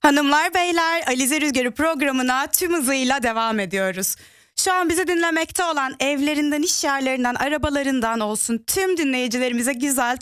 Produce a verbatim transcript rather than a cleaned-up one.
Hanımlar beyler, Alize Rüzgarı programına tüm hızıyla devam ediyoruz. Şu an bizi dinlemekte olan evlerinden, iş yerlerinden, arabalarından olsun tüm dinleyicilerimize güzel